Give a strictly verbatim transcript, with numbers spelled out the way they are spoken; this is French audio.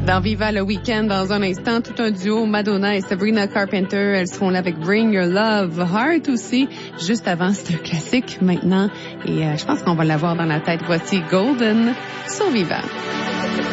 Dans Viva le Week-end, dans un instant, tout un duo, Madonna et Sabrina Carpenter. Elles seront là avec Bring Your Love. Heart aussi. Juste avant, c'est un classique maintenant. Et euh, je pense qu'on va l'avoir dans la tête. Voici Golden sur Viva.